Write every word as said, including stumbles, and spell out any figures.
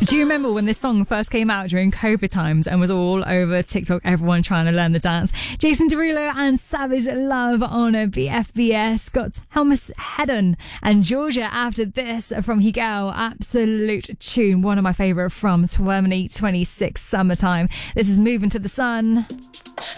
Do you remember when this song first came out during COVID times and was all over TikTok, everyone trying to learn the dance? Jason Derulo and Savage Love on a B F B S. Got Helmus Hedden and Georgia after this from Higel. Absolute tune. One of my favourite from twenty twenty-six summertime. This is Moving to the Sun.